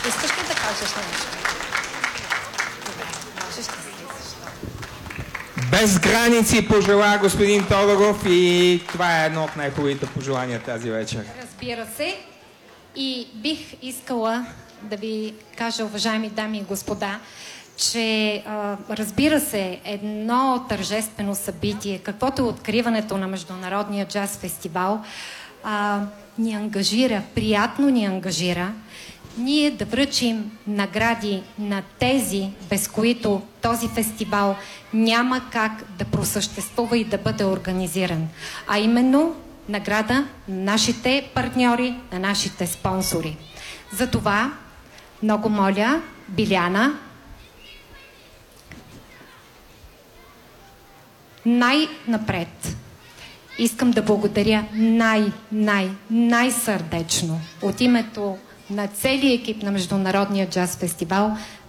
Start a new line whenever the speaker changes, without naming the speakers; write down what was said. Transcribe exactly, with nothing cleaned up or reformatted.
Искаш ли да кажеш нещо? Добре, можеш да слизаш.
Без граници пожела господин Тодоров и това е едно от най-хубавите пожелания тази вечер.
Разбира се. И бих искала да ви кажа, уважаеми дами и господа, че а, разбира се, едно тържествено събитие, каквото е откриването на Международния джаз фестивал, а, ни ангажира, приятно ни ангажира, ние да връчим награди на тези, без които този фестивал няма как да просъществува и да бъде организиран. А именно награда на нашите партньори, на нашите спонсори. Затова много моля Биляна най-напред искам да благодаря най-най-най-сърдечно от името на целия екип на Международния джаз фестивал